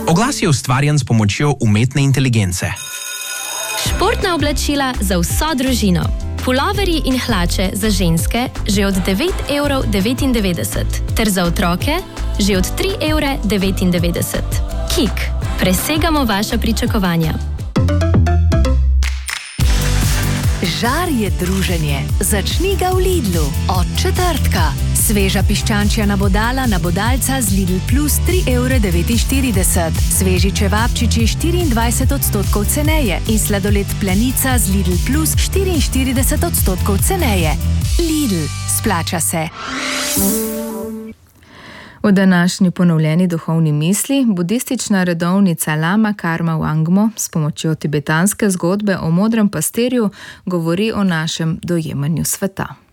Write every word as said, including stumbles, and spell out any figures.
Oglas je ustvarjen s pomočjo umetne inteligence. Športna oblačila za vso družino. Puloverji in hlače za ženske že od devet evrov devetindevetdeset, ter za otroke že od tri evre devetindevetdeset. Kik. Presegamo vaša pričakovanja. Žar je druženje. Začni ga v Lidlu. Od četrtka. Sveža piščančja nabodala nabodalca z Lidl Plus tri evre devetinštirideset. Sveži čevapčiči štiriindvajset odstotkov ceneje in sladoled Planica z Lidl Plus štiriinštirideset odstotkov ceneje. Lidl. Splača se. V današnji ponovljeni duhovni misli budistična redovnica Lama Karma Wangmo s pomočjo tibetanske zgodbe o modrem pastirju govori o našem dojemanju sveta.